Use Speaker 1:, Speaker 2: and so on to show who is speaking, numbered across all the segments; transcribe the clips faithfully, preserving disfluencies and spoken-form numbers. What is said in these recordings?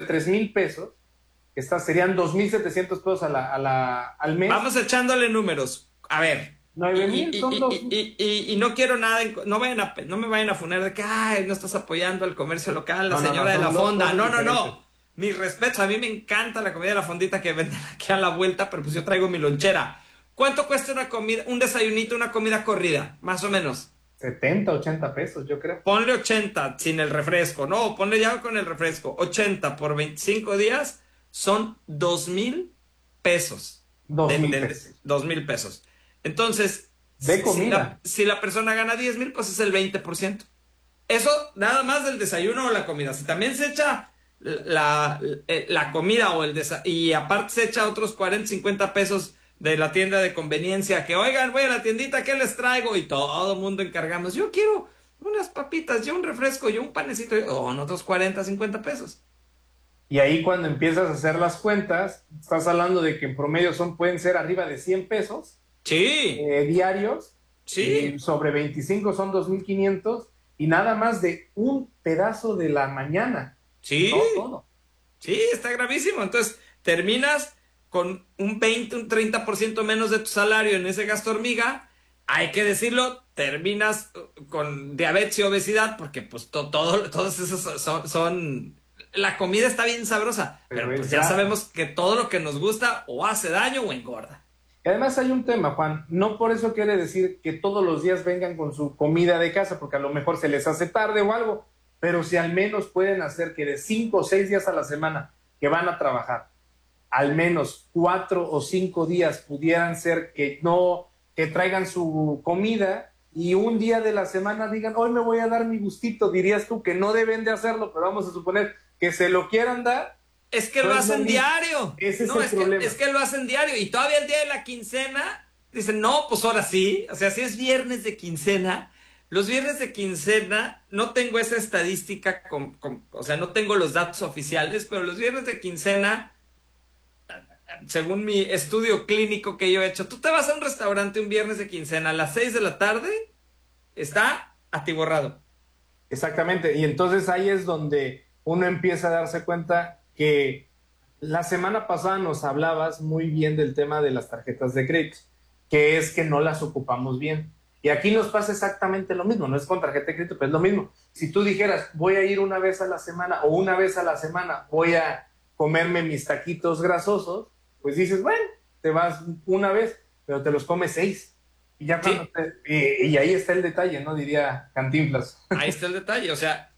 Speaker 1: tres mil pesos, que está, serían dos mil setecientos pesos a la, a la, al mes.
Speaker 2: Vamos echándole números. A ver.
Speaker 1: nueve mil
Speaker 2: Y,
Speaker 1: son
Speaker 2: y,
Speaker 1: dos.
Speaker 2: y, y, y, y no quiero nada, en, no, vayan a, no me vayan a funar de que ay, no estás apoyando al comercio local, la
Speaker 1: No, no,
Speaker 2: señora
Speaker 1: no,
Speaker 2: de la
Speaker 1: son dos
Speaker 2: fonda.
Speaker 1: cosas
Speaker 2: No, no,
Speaker 1: diferentes.
Speaker 2: no. Mis respetos, a mí me encanta la comida de la fondita que venden aquí a la vuelta, pero pues yo traigo mi lonchera. ¿Cuánto cuesta una comida, un desayunito, una comida corrida? Más o menos.
Speaker 1: setenta, ochenta pesos, yo creo.
Speaker 2: Ponle ochenta sin el refresco. No, ponle ya con el refresco. ochenta por veinticinco días son dos mil pesos.
Speaker 1: Dos mil pesos.
Speaker 2: Dos mil pesos. Entonces,
Speaker 1: De
Speaker 2: si
Speaker 1: comida.
Speaker 2: la, si la persona gana diez mil, pues es el veinte por ciento. Eso nada más del desayuno o la comida. Si también se echa la, la, la comida o el desayuno, y aparte se echa otros cuarenta, cincuenta pesos de la tienda de conveniencia, que oigan, voy a la tiendita, ¿qué les traigo? Y todo el mundo encargamos, yo quiero unas papitas, yo un refresco, yo un panecito, o oh, otros cuarenta, cincuenta pesos.
Speaker 1: Y ahí cuando empiezas a hacer las cuentas, estás hablando de que en promedio son, pueden ser arriba de cien pesos
Speaker 2: Sí.
Speaker 1: eh, diarios.
Speaker 2: Sí.
Speaker 1: Y sobre veinticinco son dos mil quinientos y nada más de un pedazo de la mañana.
Speaker 2: Sí.
Speaker 1: No todo.
Speaker 2: Sí, está gravísimo. Entonces, terminas con un veinte, un treinta por ciento menos de tu salario en ese gasto hormiga. Hay que decirlo, terminas con diabetes y obesidad, porque pues to, todo, todos esos son, son... La comida está bien sabrosa, pero,
Speaker 1: Pero
Speaker 2: pues
Speaker 1: es
Speaker 2: ya
Speaker 1: grasa.
Speaker 2: sabemos que todo lo que nos gusta o hace daño o engorda.
Speaker 1: Y además hay un tema, Juan, no por eso quiere decir que todos los días vengan con su comida de casa, porque a lo mejor se les hace tarde o algo, pero si al menos pueden hacer que de cinco o seis días a la semana que van a trabajar, al menos cuatro o cinco días pudieran ser que no, que traigan su comida y un día de la semana digan, hoy me voy a dar mi gustito, dirías tú que no deben de hacerlo, pero vamos a suponer que se lo quieran dar.
Speaker 2: Es que
Speaker 1: pues
Speaker 2: lo hacen
Speaker 1: no,
Speaker 2: diario.
Speaker 1: Ese es
Speaker 2: no,
Speaker 1: el
Speaker 2: es
Speaker 1: problema.
Speaker 2: Que, es que lo hacen diario. Y todavía el día de la quincena, dicen, no, pues ahora sí. O sea, si es viernes de quincena, los viernes de quincena, no tengo esa estadística, con, con, o sea, no tengo los datos oficiales, pero los viernes de quincena, según mi estudio clínico que yo he hecho, tú te vas a un restaurante un viernes de quincena a las seis de la tarde, está atiborrado.
Speaker 1: Exactamente, y entonces ahí es donde uno empieza a darse cuenta que la semana pasada nos hablabas muy bien del tema de las tarjetas de crédito, que es que no las ocupamos bien. Y aquí nos pasa exactamente lo mismo, no es con tarjeta de crédito, pero es lo mismo. Si tú dijeras, voy a ir una vez a la semana o una vez a la semana voy a comerme mis taquitos grasosos, pues dices, bueno, te vas una vez, pero te los comes seis. Y, ya
Speaker 2: Sí.
Speaker 1: te, y, y ahí está el detalle, ¿no? Diría Cantinflas.
Speaker 2: Ahí está el detalle, o sea,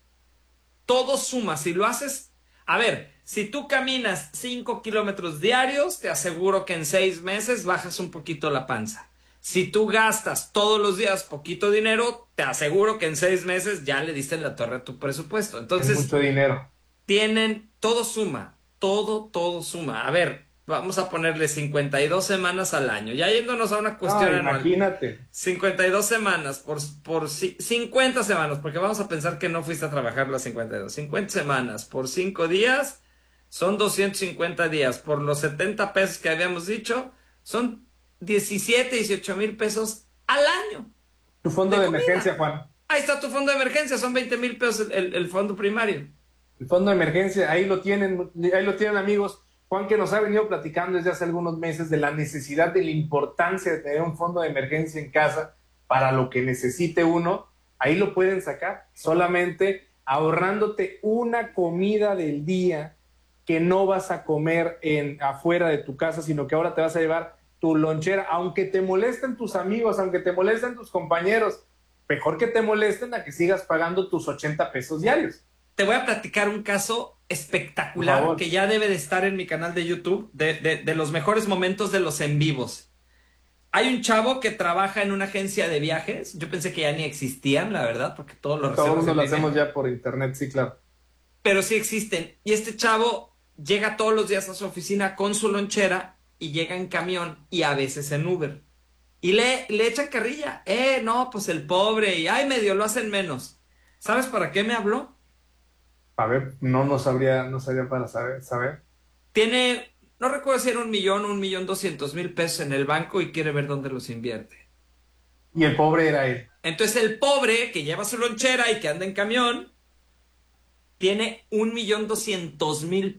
Speaker 2: todo suma. Si lo haces, a ver, si tú caminas cinco kilómetros diarios, te aseguro que en seis meses bajas un poquito la panza. Si tú gastas todos los días poquito dinero, te aseguro que en seis meses ya le diste en la torre a tu presupuesto. Entonces,
Speaker 1: Es mucho dinero.
Speaker 2: tienen, todo suma, todo, todo suma. A ver, vamos a ponerle cincuenta y dos semanas al año, ya yéndonos a una cuestión
Speaker 1: No,
Speaker 2: anual.
Speaker 1: imagínate.
Speaker 2: cincuenta y dos semanas por, por cincuenta semanas, porque vamos a pensar que no fuiste a trabajar las cincuenta y dos. cincuenta semanas por cinco días son doscientos cincuenta días. Por los setenta pesos que habíamos dicho, son diecisiete, dieciocho mil pesos al año.
Speaker 1: Tu fondo
Speaker 2: de
Speaker 1: de
Speaker 2: comida.
Speaker 1: emergencia, Juan.
Speaker 2: Ahí está tu fondo de emergencia, son veinte mil pesos el, el, el fondo primario.
Speaker 1: El fondo de emergencia, ahí lo tienen, ahí lo tienen, amigos. Juan, que nos ha venido platicando desde hace algunos meses de la necesidad, de la importancia de tener un fondo de emergencia en casa para lo que necesite uno. Ahí lo pueden sacar, solamente ahorrándote una comida del día que no vas a comer en, afuera de tu casa, sino que ahora te vas a llevar tu lonchera, aunque te molesten tus amigos, aunque te molesten tus compañeros, mejor que te molesten a que sigas pagando tus ochenta pesos diarios.
Speaker 2: Te voy a platicar un caso espectacular que ya debe de estar en mi canal de YouTube, de, de, de los mejores momentos de los en vivos. Hay un chavo que trabaja en una agencia de viajes. Yo pensé que ya ni existían, la verdad, porque todos los
Speaker 1: Todo mundo lo hacemos ya por internet, sí, claro.
Speaker 2: Pero sí existen. Y este chavo llega todos los días a su oficina con su lonchera y llega en camión y a veces en Uber. Y le, le echan carrilla. Eh, no, pues el pobre. Y ay, medio lo hacen menos. ¿Sabes para qué me habló?
Speaker 1: A ver, no, no sabría, no sabría para saber, saber.
Speaker 2: Tiene, no recuerdo si era un millón o un millón doscientos mil pesos en el banco y quiere ver dónde los invierte.
Speaker 1: Y el pobre era él.
Speaker 2: Entonces el pobre que lleva su lonchera y que anda en camión, tiene un millón doscientos mil